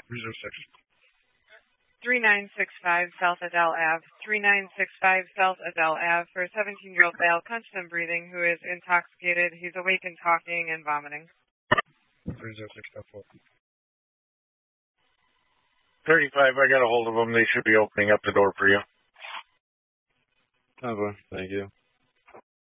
306. 3965 South Adele Ave. 3965 South Adele Ave for a 17-year-old male, conscious and breathing, who is intoxicated. He's awake and talking and vomiting. 306.4. 35, I got a hold of them. They should be opening up the door for you. Okay, thank you.